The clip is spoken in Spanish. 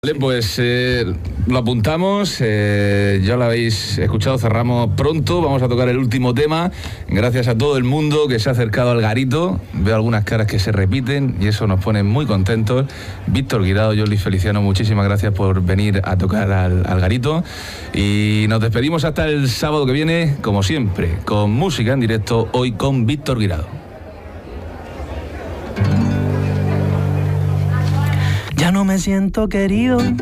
Vale, pues lo apuntamos, ya lo habéis escuchado, cerramos pronto, vamos a tocar el último tema, gracias a todo el mundo que se ha acercado al garito, veo algunas caras que se repiten y eso nos pone muy contentos. Víctor Guirao, Jordi Feliciano, muchísimas gracias por venir a tocar al garito y nos despedimos hasta el sábado que viene, como siempre, con música en directo, hoy con Víctor Guirao. Ya no me siento querido.